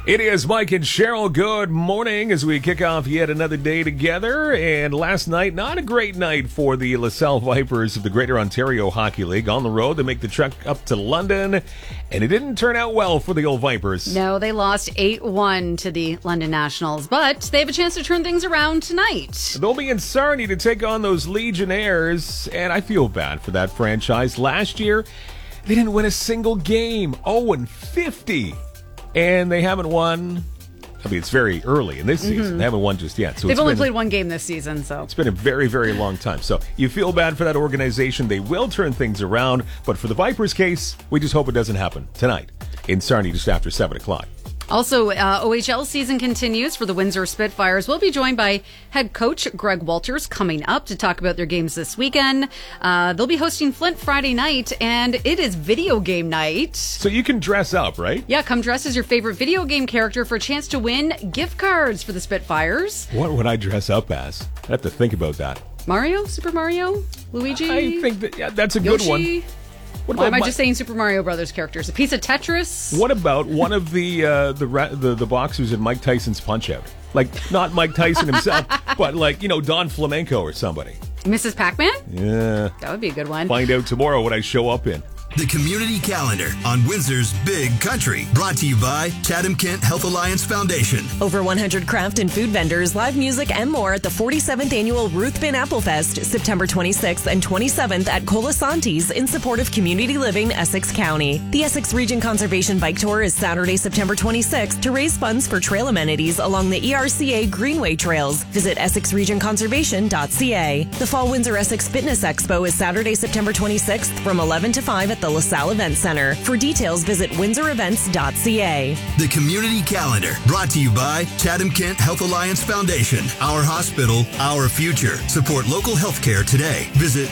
It is Mike and Cheryl. Good morning as we kick off yet another day together. And last night, not a great night for the LaSalle Vipers of the Greater Ontario Hockey League. On the road, they make the trek up to London, and it didn't turn out well for the old Vipers. No, they lost 8-1 to the London Nationals, but they have a chance to turn things around tonight. They'll be in Sarnia to take on those Legionnaires, and I feel bad for that franchise. Last year, they didn't win a single game. 0-50. And they haven't won. I mean, it's very early in this season. They haven't won just yet. So they've only played one game this season, so it's been a very, very long time. So you feel bad for that organization. They will turn things around. But for the Vipers' case, we just hope it doesn't happen tonight in Sarnia just after 7 o'clock. Also, OHL season continues for the Windsor Spitfires. We'll be joined by head coach Greg Walters coming up to talk about their games this weekend. They'll be hosting Flint Friday night, and it is video game night. So you can dress up, right? Yeah, come dress as your favorite video game character for a chance to win gift cards for the Spitfires. What would I dress up as? I have to think about that. Mario? Super Mario? Luigi? I think that's a Yoshi? good one. Why am I just saying Super Mario Brothers characters? A piece of Tetris? What about one of the boxers in Mike Tyson's Punch-Out? Like, not Mike Tyson himself, but like, Don Flamenco or somebody. Mrs. Pac-Man? Yeah. That would be a good one. Find out tomorrow what I show up in. The Community Calendar on Windsor's Big Country. Brought to you by Chatham-Kent Health Alliance Foundation. Over 100 craft and food vendors, live music, and more at the 47th Annual Ruthven Apple Fest, September 26th and 27th at Colasanti's in support of community living, Essex County. The Essex Region Conservation Bike Tour is Saturday, September 26th to raise funds for trail amenities along the ERCA Greenway Trails. Visit EssexRegionConservation.ca. The Fall Windsor Essex Fitness Expo is Saturday, September 26th from 11 to 5 at the LaSalle Event Center. For details, visit windsorevents.ca. The Community Calendar, brought to you by Chatham-Kent Health Alliance Foundation. Our hospital, our future. Support local healthcare today. Visit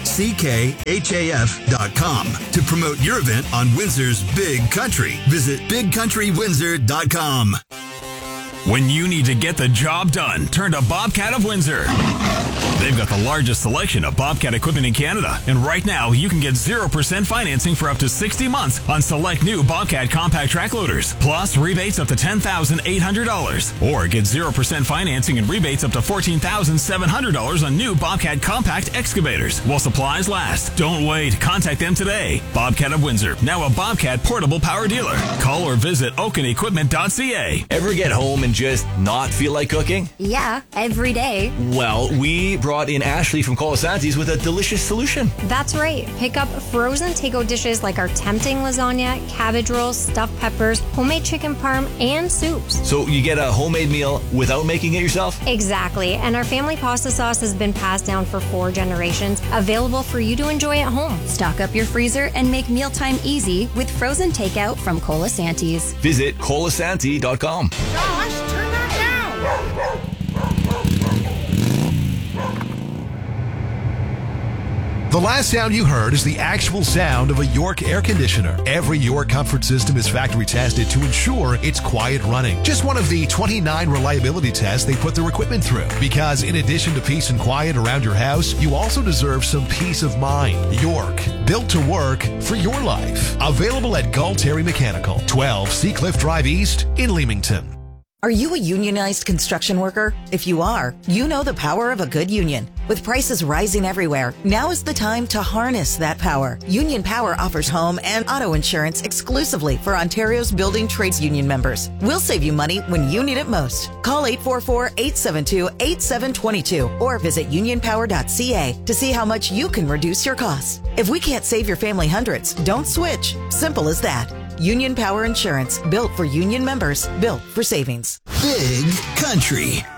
ckhaf.com. To promote your event on Windsor's Big Country, visit bigcountrywindsor.com. When you need to get the job done, turn to Bobcat of Windsor. They've got the largest selection of Bobcat equipment in Canada. And right now, you can get 0% financing for up to 60 months on select new Bobcat compact track loaders. Plus, rebates up to $10,800. Or get 0% financing and rebates up to $14,700 on new Bobcat compact excavators while supplies last. Don't wait. Contact them today. Bobcat of Windsor, now a Bobcat portable power dealer. Call or visit oakenequipment.ca. Ever get home and just not feel like cooking? Yeah, every day. Well, we brought in Ashley from Colasanti's with a delicious solution. That's right. Pick up frozen takeout dishes like our tempting lasagna, cabbage rolls, stuffed peppers, homemade chicken parm, and soups. So you get a homemade meal without making it yourself? Exactly. And our family pasta sauce has been passed down for 4 generations, available for you to enjoy at home. Stock up your freezer and make mealtime easy with frozen takeout from Colasanti's. Visit colasanti.com. Josh, turn that down! The last sound you heard is the actual sound of a York air conditioner. Every York comfort system is factory tested to ensure it's quiet running. Just one of the 29 reliability tests they put their equipment through. Because in addition to peace and quiet around your house, you also deserve some peace of mind. York, built to work for your life. Available at Gull-Terry Mechanical, 12 Seacliff Drive East in Leamington. Are you a unionized construction worker? If you are, you know the power of a good union. With prices rising everywhere, now is the time to harness that power. Union Power offers home and auto insurance exclusively for Ontario's building trades union members. We'll save you money when you need it most. Call 844-872-8722 or visit unionpower.ca to see how much you can reduce your costs. If we can't save your family hundreds, don't switch. Simple as that. Union Power Insurance, built for union members, built for savings. Big Country.